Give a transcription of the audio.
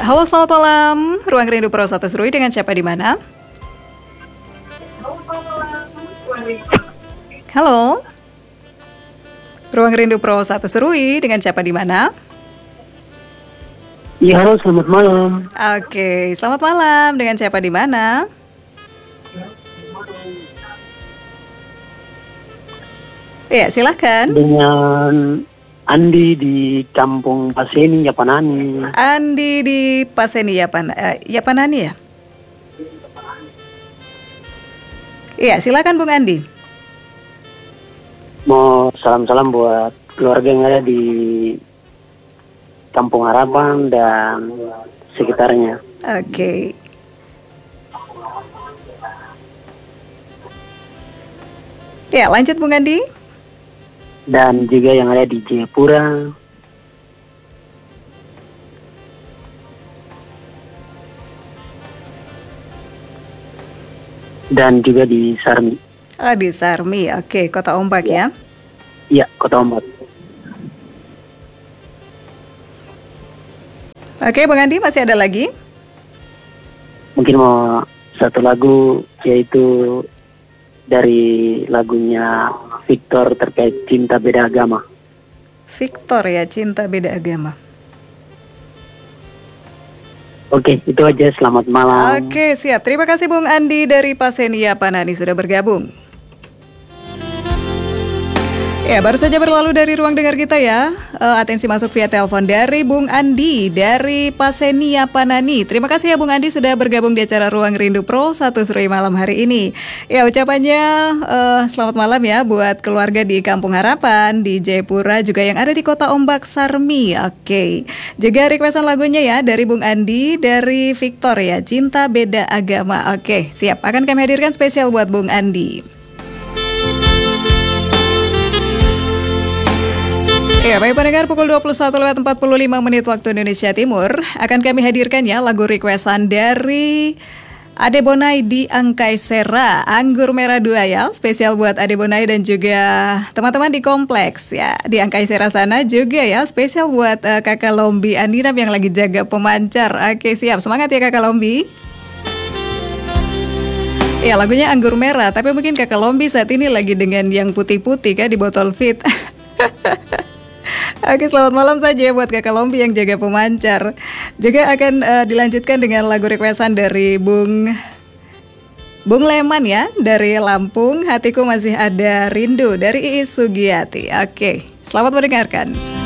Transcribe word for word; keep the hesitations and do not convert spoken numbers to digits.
Ya, halo selamat malam. Ruang Rindu Pro satu Serui dengan siapa di mana? Halo. Ruang Rindu Pro satu Serui dengan siapa di mana? Iya, halo, selamat malam. Oke, selamat malam. Dengan siapa di mana? Ya, silahkan. Dengan Andi di Kampung Paseni, Yapanani. Andi di Paseni, Yapan, uh, Yapanani ya? Iya, silakan Bung Andi. Mau salam-salam buat keluarga yang ada di Kampung Harapan dan sekitarnya. Oke. Ya, lanjut Bung Andi. Dan juga yang ada di Jayapura. Dan juga di Sarmi. Oh, di Sarmi. Oke, Kota Ombak ya. Iya, Kota Ombak. Oke, Bang Andi, masih ada lagi? Mungkin mau satu lagu, yaitu dari lagunya Victor terkait cinta beda agama. Victor ya, cinta beda agama. Oke, itu aja. Selamat malam. Oke, siap. Terima kasih Bung Andi dari Paseni Yapanani sudah bergabung. Ya, baru saja berlalu dari ruang dengar kita ya. Uh, atensi masuk via telepon dari Bung Andi dari Paseni Yapanani. Terima kasih ya Bung Andi sudah bergabung di acara Ruang Rindu Pro satu Serui malam hari ini. Ya, ucapannya uh, selamat malam ya buat keluarga di Kampung Harapan, di Jayapura, juga yang ada di Kota Ombak Sarmi. Oke. Juga requestan lagunya ya dari Bung Andi dari Victor ya, Cinta Beda Agama. Oke, siap. Akan kami hadirkan spesial buat Bung Andi. Ya, baik pendengar, pukul dua puluh satu lewat empat puluh lima menit waktu Indonesia Timur akan kami hadirkan ya lagu requestan dari Ade Bonai di Angkai Sera, Anggur Merah dua ya, spesial buat Ade Bonai dan juga teman-teman di kompleks ya, di Angkai Sera sana juga ya, spesial buat uh, Kakak Lombi Andinam yang lagi jaga pemancar. Oke, siap, semangat ya Kakak Lombi. Ya, lagunya Anggur Merah, tapi mungkin Kakak Lombi saat ini lagi dengan yang putih-putih kan di botol fit. Oke, selamat malam saja buat Kakak Lombi yang jaga pemancar. Juga akan uh, dilanjutkan dengan lagu requestan dari Bung Bung Leman ya, dari Lampung. Hatiku Masih Ada Rindu dari Iis Sugiyati. Oke, selamat mendengarkan.